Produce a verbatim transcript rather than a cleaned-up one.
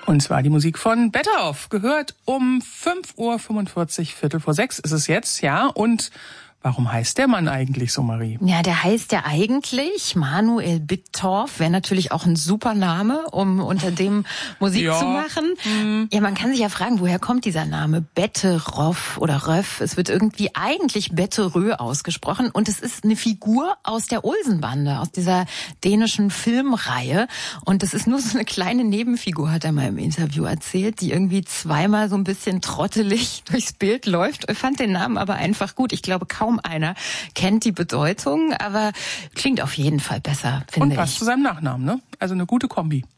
Und zwar die Musik von Better Off, gehört um fünf Uhr fünfundvierzig, Viertel vor sechs ist es jetzt, ja. Und warum heißt der Mann eigentlich so, Marie? Ja, der heißt ja eigentlich Manuel Bittorf. Wäre natürlich auch ein super Name, um unter dem Musik ja. zu machen. Mhm. Ja, man kann sich ja fragen, woher kommt dieser Name? Betteroff oder Röff. Es wird irgendwie eigentlich Betterö ausgesprochen. Und es ist eine Figur aus der Olsenbande, aus dieser dänischen Filmreihe. Und das ist nur so eine kleine Nebenfigur, hat er mal im Interview erzählt, die irgendwie zweimal so ein bisschen trottelig durchs Bild läuft. Ich fand den Namen aber einfach gut. Ich glaube, kaum einer kennt die Bedeutung, aber klingt auf jeden Fall besser, finde ich. Und passt zu seinem Nachnamen, ne? Also eine gute Kombi.